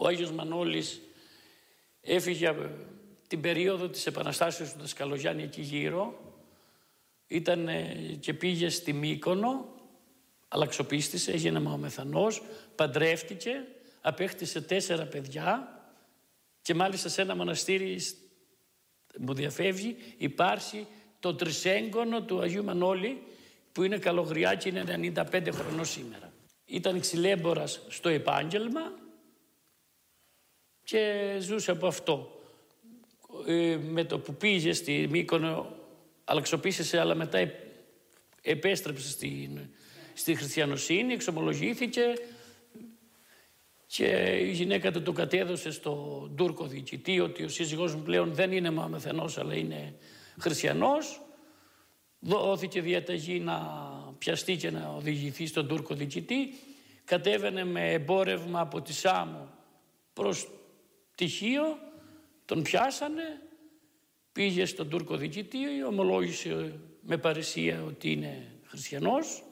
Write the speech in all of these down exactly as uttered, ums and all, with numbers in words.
Ο Άγιος Μανώλης έφυγε την περίοδο της Επαναστάσεως του Δασκαλογιάννη εκεί γύρω. Ήταν και πήγε στη Μύκονο, αλλαξοπίστησε, έγινε μαομεθανός, παντρεύτηκε, απέκτησε τέσσερα παιδιά και μάλιστα σε ένα μοναστήρι που διαφεύγει υπάρχει το τρισέγγωνο του Αγίου Μανώλη που είναι καλογριά και είναι ενενήντα πέντε χρονών σήμερα. Ήταν ξυλέμπορας στο επάγγελμα και ζούσε από αυτό. Ε, με το που πήγε στη Μύκονο αλλαξοπίστησε, αλλά μετά επέστρεψε στη, στη χριστιανοσύνη, εξομολογήθηκε και η γυναίκα του το κατέδωσε στον Τούρκο διοικητή ότι ο σύζυγός μου πλέον δεν είναι μαομεθανός αλλά είναι χριστιανός. Δόθηκε διαταγή να πιαστεί και να οδηγηθεί στον Τούρκο διοικητή. Κατέβαινε με εμπόρευμα από τη Σάμο προς Τυχείο, τον πιάσανε, πήγε στον Τούρκο διοικητή, ομολόγησε με παρησία ότι είναι χριστιανός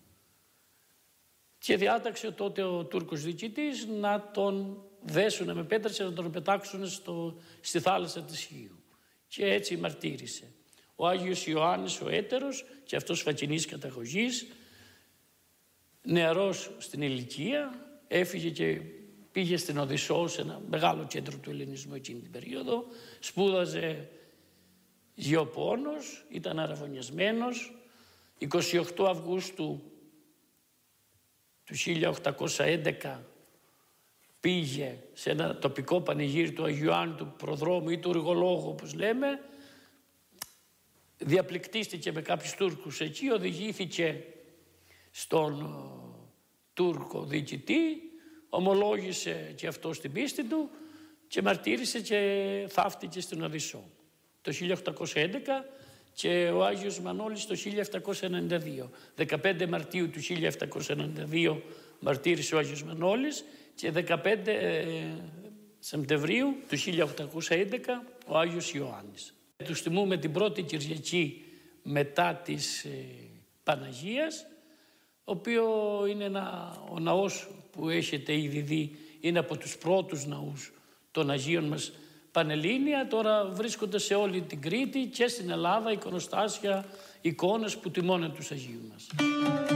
και διάταξε τότε ο Τούρκος διοικητής να τον δέσουν με πέτρες και να τον πετάξουν στο, στη θάλασσα της Χίου. Και έτσι μαρτύρησε. Ο Άγιος Ιωάννης ο έτερος, και αυτός φακινής καταγωγής, νεαρός στην ηλικία, έφυγε και πήγε στην Οδυσσό, σε ένα μεγάλο κέντρο του ελληνισμού εκείνη την περίοδο, σπούδαζε γεωπόνος, ήταν αραβωνιασμένος. εικοστή ογδόη Αυγούστου του χίλια οκτακόσια έντεκα πήγε σε ένα τοπικό πανηγύρι του Αγίου Ιωάννου του Προδρόμου ή του Ριγολόγου όπως λέμε, διαπληκτίστηκε με κάποιους Τούρκους εκεί, οδηγήθηκε στον uh, Τούρκο διοικητή, ομολόγησε και αυτό στην πίστη του και μαρτύρησε και θαύτηκε στην Οδυσσό το χίλια οκτακόσια έντεκα και ο Άγιος Μανώλης το χίλια επτακόσια ενενήντα δύο. δεκαπέντε Μαρτίου του χίλια επτακόσια ενενήντα δύο μαρτύρησε ο Άγιος Μανώλης και δεκαπέντε ε, Σεπτεμβρίου του χίλια οκτακόσια έντεκα ο Άγιος Ιωάννης. Τους τιμούμε την πρώτη Κυριακή μετά της ε, Παναγίας, ο οποίο είναι ένα, ο ναός που έχετε ήδη δει, είναι από τους πρώτους ναούς των Αγίων μας Πανελλήνια. Τώρα βρίσκονται σε όλη την Κρήτη και στην Ελλάδα εικονοστάσια, εικόνες που τιμώνουν τους Αγίους μας.